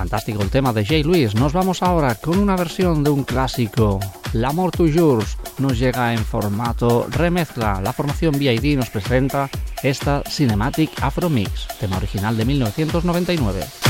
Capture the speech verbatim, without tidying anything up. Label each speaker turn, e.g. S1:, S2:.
S1: Fantástico el tema de Jay Lewis. Nos vamos ahora con una versión de un clásico. L'Amour Toujours nos llega en formato remezcla. La formación B I D nos presenta esta Cinematic Afro Mix, tema original de mil novecientos noventa y nueve.